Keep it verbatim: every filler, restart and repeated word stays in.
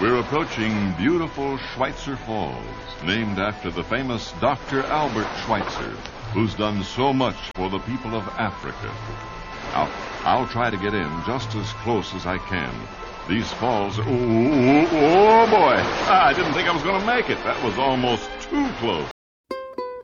We're approaching beautiful Schweitzer Falls, named after the famous Doctor Albert Schweitzer, who's done so much for the people of Africa. I'll, I'll try to get in just as close as I can. These falls... Oh, oh, oh boy! I didn't think I was going to make it. That was almost too close.